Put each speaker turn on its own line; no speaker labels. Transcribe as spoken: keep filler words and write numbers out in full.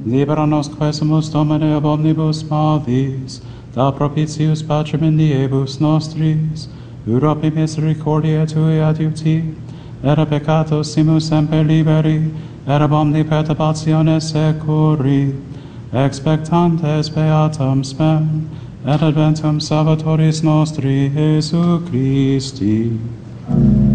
Libera nos quesumus Domine ab omnibus malis, da propitius pacem in diebus nostris, Europe misericordia Tui adiuti, et a peccatos simus semper liberi, et ab omni perturbationes securi, expectantes beatam spem, et adventum Salvatoris nostri, Jesu Christi.